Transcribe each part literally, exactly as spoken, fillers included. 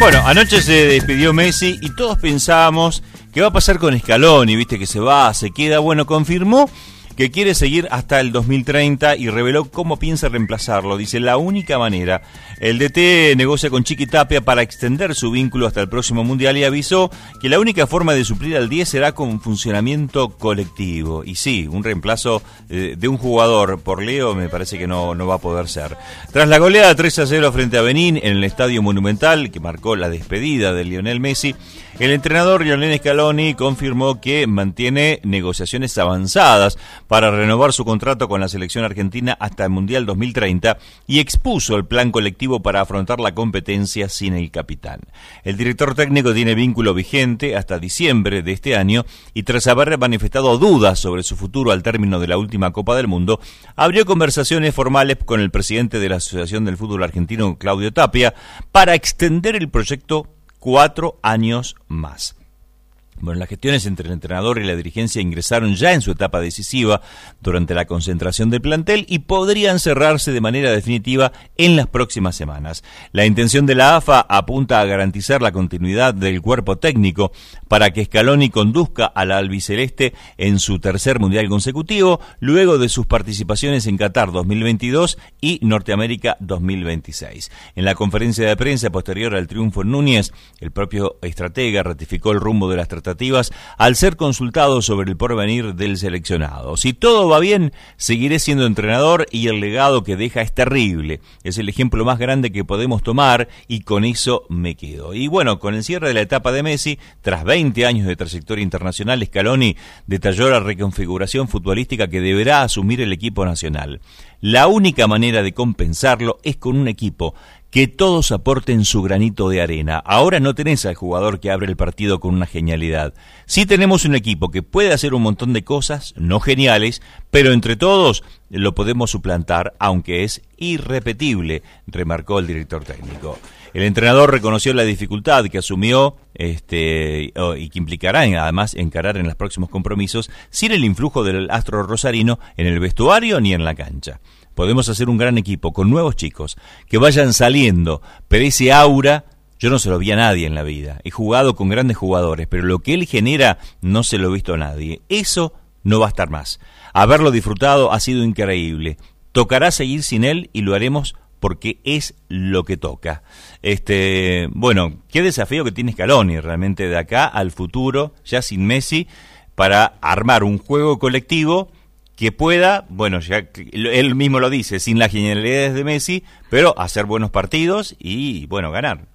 Bueno, anoche se despidió Messi y todos pensábamos qué va a pasar con Scaloni, viste que se va, se queda. Bueno, confirmó que quiere seguir hasta el dos mil treinta y reveló cómo piensa reemplazarlo. Dice, la única manera, el D T negocia con Chiqui Tapia para extender su vínculo hasta el próximo Mundial y avisó que la única forma de suplir al diez será con funcionamiento colectivo. Y sí, un reemplazo eh, de un jugador por Leo me parece que no, no va a poder ser. Tras la goleada tres a cero frente a Benín en el Estadio Monumental, que marcó la despedida de Lionel Messi, el entrenador Lionel Scaloni confirmó que mantiene negociaciones avanzadas para renovar su contrato con la selección argentina hasta el Mundial dos mil treinta y expuso el plan colectivo para afrontar la competencia sin el capitán. El director técnico tiene vínculo vigente hasta diciembre de este año y tras haber manifestado dudas sobre su futuro al término de la última Copa del Mundo, abrió conversaciones formales con el presidente de la Asociación del Fútbol Argentino, Claudio Tapia, para extender el proyecto cuatro años más. Bueno, las gestiones entre el entrenador y la dirigencia ingresaron ya en su etapa decisiva durante la concentración del plantel y podrían cerrarse de manera definitiva en las próximas semanas. La intención de la A F A apunta a garantizar la continuidad del cuerpo técnico para que Scaloni conduzca a la albiceleste en su tercer mundial consecutivo, luego de sus participaciones en Qatar dos mil veintidós y Norteamérica dos mil veintiséis. En la conferencia de prensa posterior al triunfo en Núñez, el propio estratega ratificó el rumbo de las tratativas al ser consultado sobre el porvenir del seleccionado. Si todo va bien, seguiré siendo entrenador y el legado que deja es terrible. Es el ejemplo más grande que podemos tomar y con eso me quedo. Y bueno, con el cierre de la etapa de Messi, tras veinte años de trayectoria internacional, Scaloni detalló la reconfiguración futbolística que deberá asumir el equipo nacional. La única manera de compensarlo es con un equipo que todos aporten su granito de arena. Ahora no tenés al jugador que abre el partido con una genialidad. Sí tenemos un equipo que puede hacer un montón de cosas, no geniales, pero entre todos lo podemos suplantar, aunque es irrepetible, remarcó el director técnico. El entrenador reconoció la dificultad que asumió este, y que implicará además encarar en los próximos compromisos sin el influjo del astro rosarino en el vestuario ni en la cancha. Podemos hacer un gran equipo con nuevos chicos que vayan saliendo, pero ese aura yo no se lo vi a nadie en la vida. He jugado con grandes jugadores, pero lo que él genera no se lo he visto a nadie. Eso no va a estar más. Haberlo disfrutado ha sido increíble. Tocará seguir sin él y lo haremos porque es lo que toca. Este, bueno, qué desafío que tiene Scaloni realmente de acá al futuro, ya sin Messi, para armar un juego colectivo que pueda, bueno, ya él mismo lo dice, sin las genialidades de Messi, pero hacer buenos partidos y, bueno, ganar.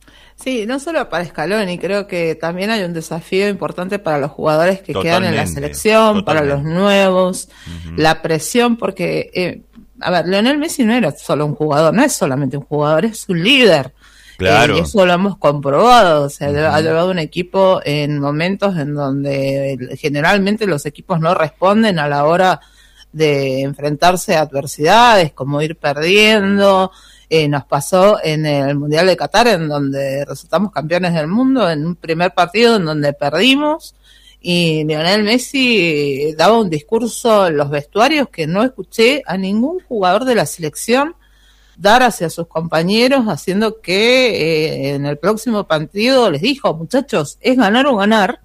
Sí, no solo para Scaloni, creo que también hay un desafío importante para los jugadores que totalmente, quedan en la selección, totalmente. Para los nuevos, uh-huh. La presión, porque, eh, a ver, Lionel Messi no era solo un jugador, no es solamente un jugador, es un líder. Claro. Eh, y eso lo hemos comprobado, o sea, uh-huh. Ha llevado un equipo en momentos en donde generalmente los equipos no responden a la hora de enfrentarse a adversidades, como ir perdiendo. Eh, nos pasó en el Mundial de Qatar, en donde resultamos campeones del mundo, en un primer partido en donde perdimos, y Lionel Messi daba un discurso en los vestuarios que no escuché a ningún jugador de la selección dar hacia sus compañeros, haciendo que eh, en el próximo partido les dijo, muchachos, es ganar o ganar.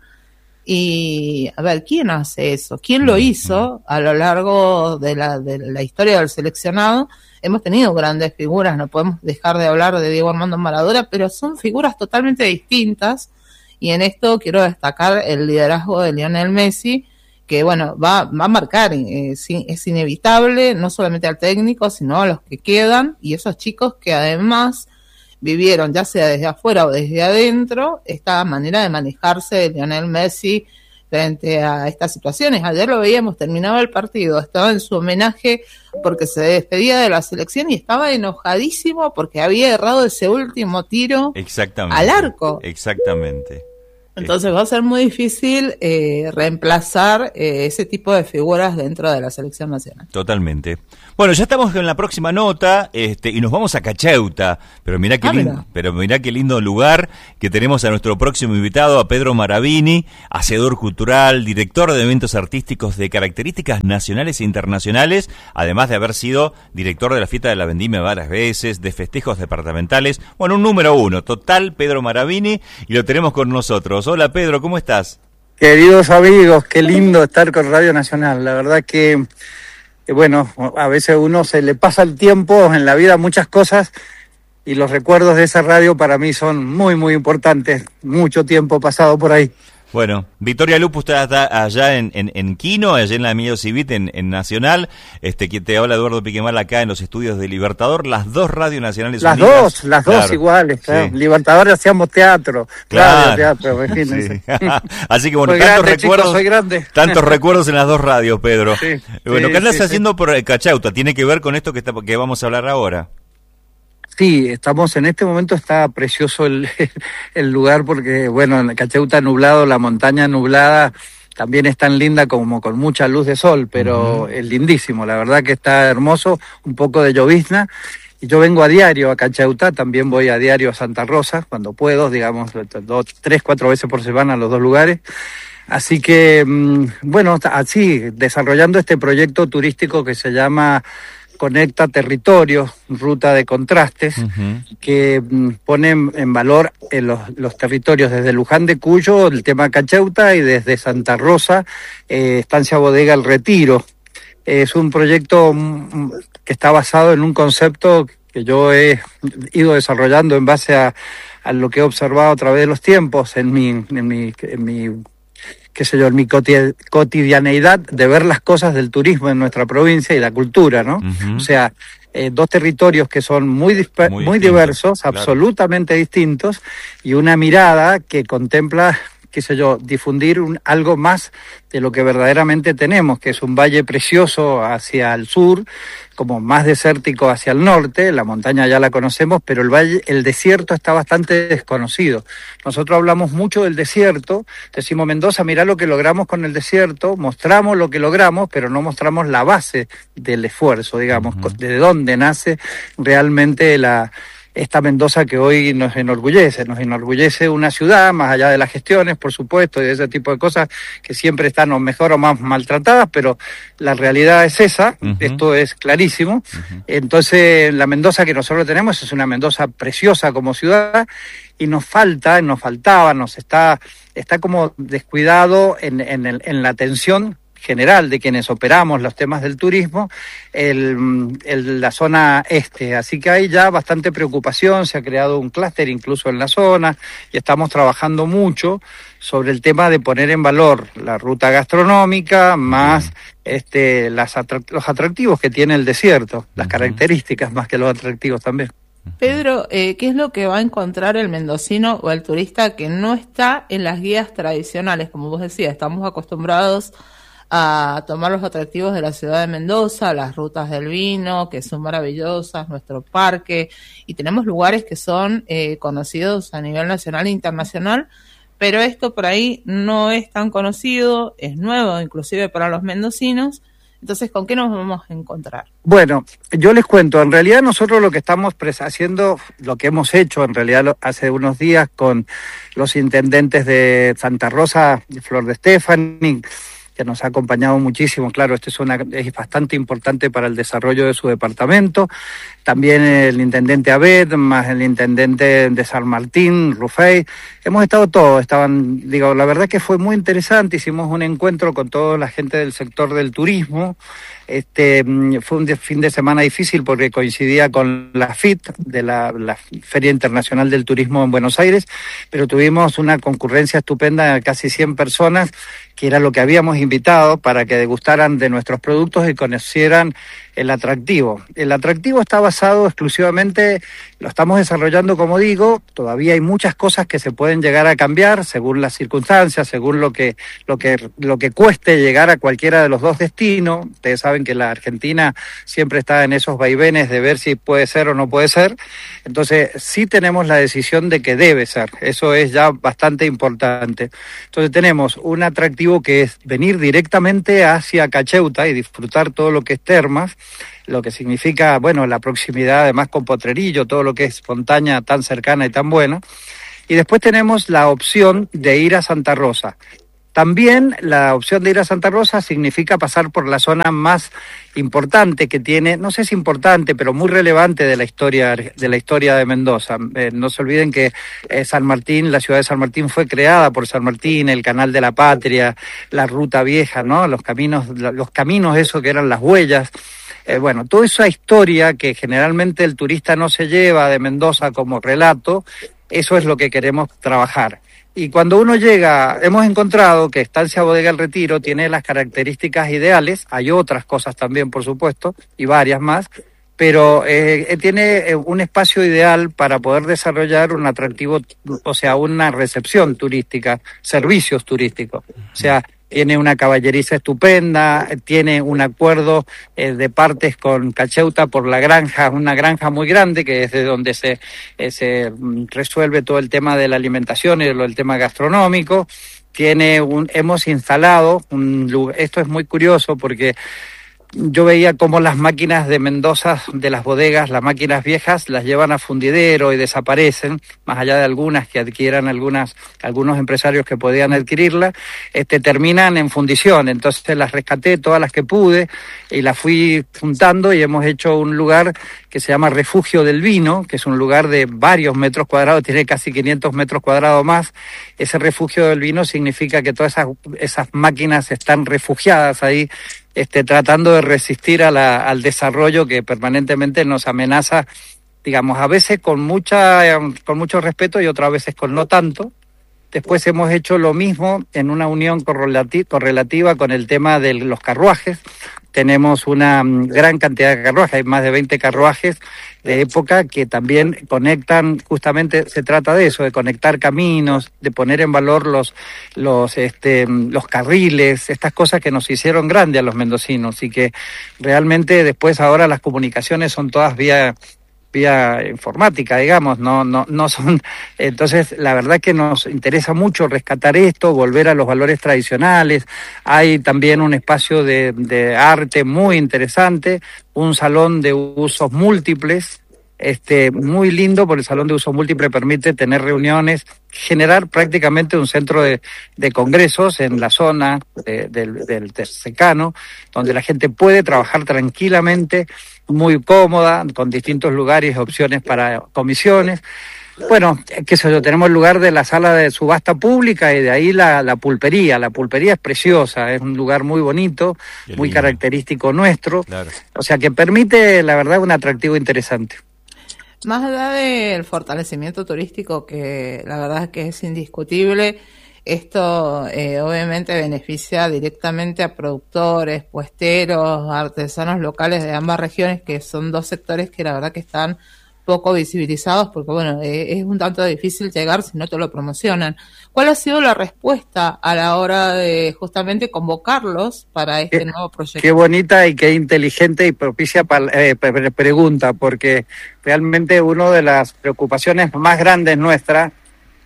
Y a ver, ¿quién hace eso? ¿Quién lo hizo a lo largo de la, de la historia del seleccionado? Hemos tenido grandes figuras, no podemos dejar de hablar de Diego Armando Maradona, pero son figuras totalmente distintas, y en esto quiero destacar el liderazgo de Lionel Messi, que bueno, va, va a marcar, eh, es inevitable, no solamente al técnico, sino a los que quedan, y esos chicos que además vivieron, ya sea desde afuera o desde adentro, esta manera de manejarse de Lionel Messi frente a estas situaciones. Ayer lo veíamos, terminaba el partido, estaba en su homenaje porque se despedía de la selección y estaba enojadísimo porque había errado ese último tiro exactamente, al arco. Exactamente. Entonces va a ser muy difícil eh, reemplazar eh, ese tipo de figuras dentro de la selección nacional. Totalmente. Bueno, ya estamos en la próxima nota este, y nos vamos a Cacheuta. Pero mirá qué, ah, lindo, mira. pero mirá qué lindo lugar que tenemos a nuestro próximo invitado, a Pedro Maravini, hacedor cultural, director de eventos artísticos de características nacionales e internacionales, además de haber sido director de la Fiesta de la Vendimia varias veces, de festejos departamentales. Bueno, un número uno, total, Pedro Maravini, y lo tenemos con nosotros. Hola Pedro, ¿cómo estás? Queridos amigos, qué lindo estar con Radio Nacional. La verdad que, que, bueno, a veces a uno se le pasa el tiempo en la vida, muchas cosas, y los recuerdos de esa radio para mí son muy, muy importantes. Mucho tiempo pasado por ahí. Bueno, Victoria Lupo está allá en, en, en Quino, allá en la Emilio Civit, en, en Nacional. Este, que te habla Eduardo Piquemal acá en los estudios de Libertador. Las dos radios nacionales Las unidas. dos, las claro, dos iguales. Claro. Sí. Libertador hacíamos teatro, claro, radio, teatro, imagínense. Sí. Así que bueno, soy tantos grande, recuerdos, chicos, soy grande. tantos recuerdos en las dos radios, Pedro. Sí, bueno, sí, ¿qué andas sí, haciendo sí. por Cacheuta? ¿Tiene que ver con esto que, está, que vamos a hablar ahora? Sí, estamos en este momento, está precioso el, el lugar porque, bueno, en Cacheuta nublado, la montaña nublada, también es tan linda como con mucha luz de sol, pero uh-huh. es lindísimo, la verdad que está hermoso, un poco de llovizna. Y yo vengo a diario a Cacheuta, también voy a diario a Santa Rosa, cuando puedo, digamos, dos, tres, cuatro veces por semana a los dos lugares. Así que, bueno, así, desarrollando este proyecto turístico que se llama Conecta Territorios, Ruta de Contrastes, uh-huh. que mm, pone en valor eh, los, los territorios desde Luján de Cuyo, el tema Cacheuta, y desde Santa Rosa, eh, Estancia Bodega El Retiro. Es un proyecto mm, que está basado en un concepto que yo he ido desarrollando en base a, a lo que he observado a través de los tiempos en mi, en mi, en mi qué sé yo, en mi cotidianeidad de ver las cosas del turismo en nuestra provincia y la cultura, ¿no? Uh-huh. O sea, eh, dos territorios que son muy, disper- muy, muy diversos, claro. absolutamente distintos, y una mirada que contempla, qué sé yo, difundir un, algo más de lo que verdaderamente tenemos, que es un valle precioso hacia el sur, como más desértico hacia el norte, la montaña ya la conocemos, pero el valle, el desierto está bastante desconocido. Nosotros hablamos mucho del desierto, decimos Mendoza, mirá lo que logramos con el desierto, mostramos lo que logramos, pero no mostramos la base del esfuerzo, digamos, uh-huh. de dónde nace realmente la... esta Mendoza que hoy nos enorgullece, nos enorgullece una ciudad, más allá de las gestiones, por supuesto, y de ese tipo de cosas que siempre están o mejor o más maltratadas, pero la realidad es esa, uh-huh. esto es clarísimo. Uh-huh. Entonces, la Mendoza que nosotros tenemos es una Mendoza preciosa como ciudad, y nos falta, nos faltaba, nos está, está como descuidado en, en, el, en la atención general de quienes operamos los temas del turismo, el, el, la zona este. Así que hay ya bastante preocupación, se ha creado un clúster incluso en la zona y estamos trabajando mucho sobre el tema de poner en valor la ruta gastronómica más uh-huh. este, las atract- los atractivos que tiene el desierto, las uh-huh. características más que los atractivos también. Pedro, eh, ¿qué es lo que va a encontrar el mendocino o el turista que no está en las guías tradicionales? Como vos decías, estamos acostumbrados a tomar los atractivos de la ciudad de Mendoza, las rutas del vino, que son maravillosas, nuestro parque, y tenemos lugares que son eh, conocidos a nivel nacional e internacional, pero esto por ahí no es tan conocido, es nuevo inclusive para los mendocinos. Entonces, ¿con qué nos vamos a encontrar? Bueno, yo les cuento, en realidad nosotros lo que estamos haciendo, lo que hemos hecho en realidad hace unos días con los intendentes de Santa Rosa, Flor de Estefani, que nos ha acompañado muchísimo, claro, esto es, una, es bastante importante para el desarrollo de su departamento, también el intendente Abed, más el intendente de San Martín, Rufey, hemos estado todos, estaban, digo, la verdad que fue muy interesante, hicimos un encuentro con toda la gente del sector del turismo, este fue un de, fin de semana difícil porque coincidía con la F I T, de la, la Feria Internacional del Turismo en Buenos Aires, pero tuvimos una concurrencia estupenda de casi cien personas, que era lo que habíamos invitado para que degustaran de nuestros productos y conocieran el atractivo. El atractivo está basado exclusivamente, lo estamos desarrollando como digo, todavía hay muchas cosas que se pueden llegar a cambiar según las circunstancias, según lo que, lo que, lo que cueste llegar a cualquiera de los dos destinos. Ustedes saben que la Argentina siempre está en esos vaivenes de ver si puede ser o no puede ser. Entonces sí tenemos la decisión de que debe ser, eso es ya bastante importante. Entonces tenemos un atractivo que es venir directamente hacia Cacheuta y disfrutar todo lo que es termas, lo que significa, bueno, la proximidad además con Potrerillo, todo lo que es montaña tan cercana y tan buena. Y después tenemos la opción de ir a Santa Rosa. También la opción de ir a Santa Rosa significa pasar por la zona más importante que tiene, no sé si importante, pero muy relevante de la historia de la historia de Mendoza. Eh, no se olviden que eh, San Martín, la ciudad de San Martín fue creada por San Martín, el Canal de la Patria, la Ruta Vieja, ¿no? Los caminos, los caminos, eso que eran las huellas. Eh, bueno, toda esa historia que generalmente el turista no se lleva de Mendoza como relato, eso es lo que queremos trabajar. Y cuando uno llega, hemos encontrado que Estancia Bodega El Retiro tiene las características ideales, hay otras cosas también, por supuesto, y varias más, pero eh, tiene un espacio ideal para poder desarrollar un atractivo, o sea, una recepción turística, servicios turísticos. O sea, tiene una caballeriza estupenda, tiene un acuerdo eh, de partes con Cacheuta por la granja, una granja muy grande que es de donde se, eh, se resuelve todo el tema de la alimentación y el tema gastronómico. Tiene un, hemos instalado un lugar, esto es muy curioso porque yo veía cómo las máquinas de Mendoza, de las bodegas, las máquinas viejas, las llevan a fundidero y desaparecen, más allá de algunas que adquieran algunas, algunos empresarios que podían adquirirlas, este, terminan en fundición. Entonces las rescaté todas las que pude y las fui juntando y hemos hecho un lugar que se llama Refugio del Vino, que es un lugar de varios metros cuadrados, tiene casi quinientos metros cuadrados más. Ese Refugio del Vino significa que todas esas, esas máquinas están refugiadas ahí, Este, tratando de resistir a la, al desarrollo que permanentemente nos amenaza, digamos, a veces con mucha, con mucho respeto y otras veces con no tanto. Después hemos hecho lo mismo en una unión correlativa con el tema de los carruajes. Tenemos una gran cantidad de carruajes, hay más de veinte carruajes de época que también conectan, justamente se trata de eso, de conectar caminos, de poner en valor los los este los carriles, estas cosas que nos hicieron grandes a los mendocinos y que realmente después ahora las comunicaciones son todas vía vía informática, digamos, no no no son. Entonces la verdad que nos interesa mucho rescatar esto, volver a los valores tradicionales. Hay también un espacio de, de arte muy interesante, un salón de usos múltiples, este muy lindo, porque el salón de usos múltiples permite tener reuniones, generar prácticamente un centro de, de congresos en la zona de, del, del Secano, donde la gente puede trabajar tranquilamente, muy cómoda, con distintos lugares y opciones para comisiones. Bueno, qué sé yo, tenemos el lugar de la sala de subasta pública y de ahí la, la pulpería. La pulpería es preciosa, es un lugar muy bonito, qué muy lindo, característico nuestro. Claro. O sea que permite, la verdad, un atractivo interesante. Más allá del fortalecimiento turístico, que la verdad es que es indiscutible, esto eh, obviamente beneficia directamente a productores, puesteros, artesanos locales de ambas regiones, que son dos sectores que la verdad que están poco visibilizados, porque bueno, eh, es un tanto difícil llegar si no te lo promocionan. ¿Cuál ha sido la respuesta a la hora de justamente convocarlos para este qué, nuevo proyecto? Qué bonita y qué inteligente y propicia eh, pregunta, porque realmente una de las preocupaciones más grandes nuestras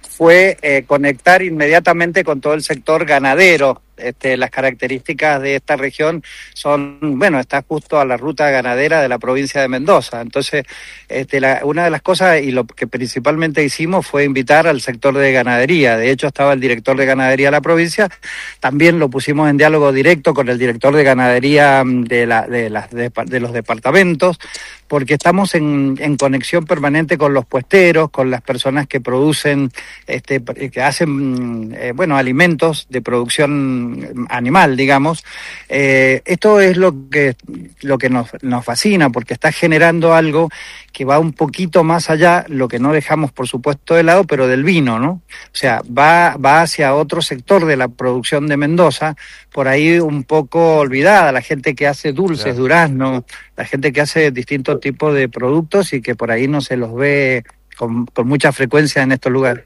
fue eh, conectar inmediatamente con todo el sector ganadero. Este, las características de esta región son, bueno, está justo a la ruta ganadera de la provincia de Mendoza. Entonces, este, la, una de las cosas y lo que principalmente hicimos fue invitar al sector de ganadería. De hecho, estaba el director de ganadería de la provincia. También lo pusimos en diálogo directo con el director de ganadería de, la, de, las, de, de los departamentos, porque estamos en, en conexión permanente con los puesteros, con las personas que producen, este, que hacen, eh, bueno, alimentos de producción animal, digamos. Eh, esto es lo que, lo que nos, nos fascina, porque está generando algo que va un poquito más allá, lo que no dejamos por supuesto de lado, pero del vino, ¿no? O sea, va, va hacia otro sector de la producción de Mendoza, por ahí un poco olvidada, la gente que hace dulces, claro, durazno, la gente que hace distintos tipos de productos y que por ahí no se los ve con, con mucha frecuencia en estos lugares.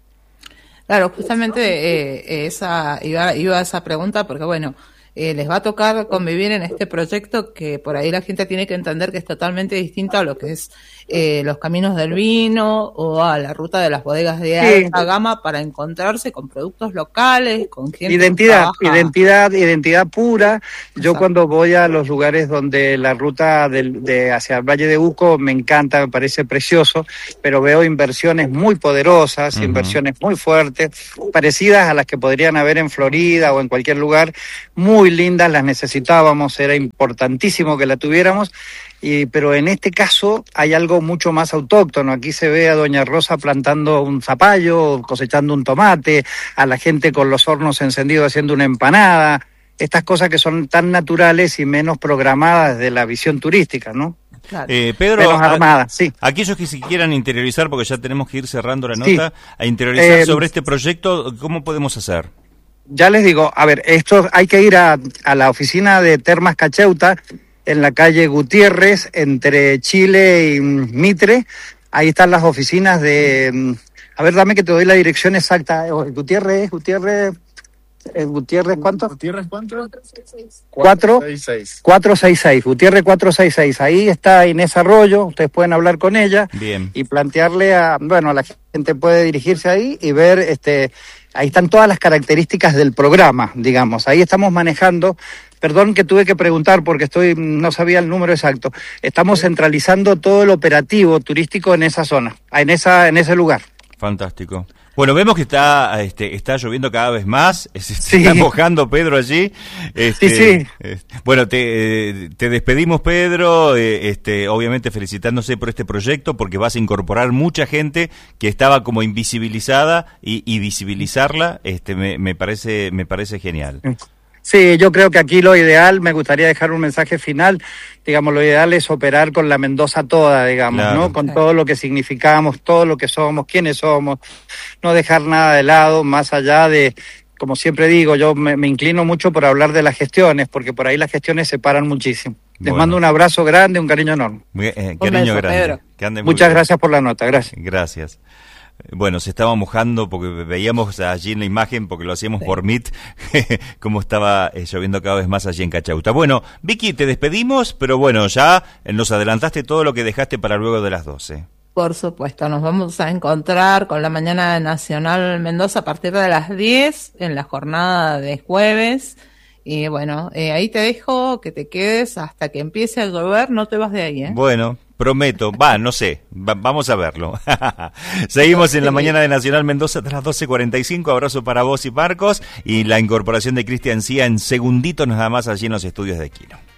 Claro, justamente eh, esa iba, iba a esa pregunta porque, bueno, eh, les va a tocar convivir en este proyecto que por ahí la gente tiene que entender que es totalmente distinto a lo que es eh, los caminos del vino o a la ruta de las bodegas de sí. alta gama, para encontrarse con productos locales, con gente identidad, que identidad, identidad pura. Yo Exacto. cuando voy a los lugares donde la ruta de, de hacia el Valle de Uco me encanta, me parece precioso, pero veo inversiones muy poderosas, uh-huh. inversiones muy fuertes, parecidas a las que podrían haber en Florida o en cualquier lugar, muy lindas, las necesitábamos, era importantísimo que la tuviéramos. Y, pero en este caso hay algo mucho más autóctono. Aquí se ve a Doña Rosa plantando un zapallo, cosechando un tomate, a la gente con los hornos encendidos haciendo una empanada. Estas cosas que son tan naturales y menos programadas de la visión turística, ¿no? Claro. Eh, Pedro, armada, sí. aquellos que se quieran interiorizar, porque ya tenemos que ir cerrando la nota, sí. a interiorizar eh, sobre este proyecto, ¿cómo podemos hacer? Ya les digo, a ver, esto hay que ir a, a la oficina de Termas Cacheuta, en la calle Gutiérrez, entre Chile y Mitre. Ahí están las oficinas de... A ver, dame que te doy la dirección exacta. Gutiérrez, Gutiérrez... Eh, Gutiérrez, ¿cuánto? Gutiérrez, ¿cuánto? cuatro seis seis. cuatro seis seis. Gutiérrez cuatro seis seis. Ahí está Inés Arroyo, ustedes pueden hablar con ella. Bien. Y plantearle a... Bueno, la gente puede dirigirse ahí y ver... este ahí están todas las características del programa, digamos. Ahí estamos manejando... Perdón que tuve que preguntar porque estoy no sabía el número exacto. Estamos centralizando todo el operativo turístico en esa zona, en esa en ese lugar. Fantástico. Bueno, vemos que está este, está lloviendo cada vez más, se sí. está mojando Pedro allí. Este, sí, sí. Este, bueno, te, te despedimos, Pedro, eh, este, obviamente felicitándose por este proyecto, porque vas a incorporar mucha gente que estaba como invisibilizada y, y visibilizarla, este, me, me parece, me parece genial. Sí, yo creo que aquí lo ideal, me gustaría dejar un mensaje final, digamos, lo ideal es operar con la Mendoza toda, digamos, claro. ¿no? Con todo lo que significamos, todo lo que somos, quiénes somos, no dejar nada de lado, más allá de, como siempre digo, yo me, me inclino mucho por hablar de las gestiones, porque por ahí las gestiones separan muchísimo. Les bueno. mando un abrazo grande, un cariño enorme. Eh, cariño beso, grande. Que ande muy Muchas bien. Gracias por la nota, gracias. Gracias. Bueno, se estaba mojando porque veíamos allí en la imagen, porque lo hacíamos sí. por Meet, cómo estaba eh, lloviendo cada vez más allí en Cachauta. Bueno, Vicky, te despedimos, pero bueno, ya nos adelantaste todo lo que dejaste para luego de las doce. Por supuesto, nos vamos a encontrar con la Mañana Nacional Mendoza a partir de las diez en la jornada de jueves. Y bueno, eh, ahí te dejo que te quedes hasta que empiece a llover, no te vas de ahí, ¿eh? Bueno, prometo, va, no sé, va, vamos a verlo. Seguimos en la Mañana de Nacional Mendoza hasta las doce cuarenta y cinco, abrazo para vos y Marcos, y la incorporación de Cristian Cía en segunditos nada más allí en los estudios de Quino.